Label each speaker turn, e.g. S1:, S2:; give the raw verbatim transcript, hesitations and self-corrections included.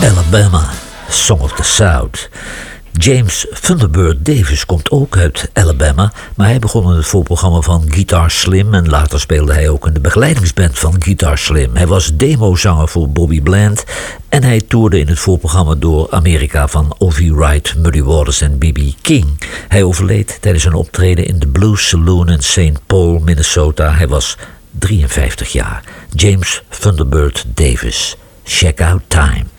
S1: Alabama, Song of the South. James Thunderbird Davis komt ook uit Alabama, maar hij begon in het voorprogramma van Guitar Slim en later speelde hij ook in de begeleidingsband van Guitar Slim. Hij was demozanger voor Bobby Bland en hij toerde in het voorprogramma door Amerika van Ovie Wright, Muddy Waters en B B King. Hij overleed tijdens een optreden in de Blues Saloon in Saint Paul, Minnesota. Hij was drieënvijftig jaar. James Thunderbird Davis. Check out time.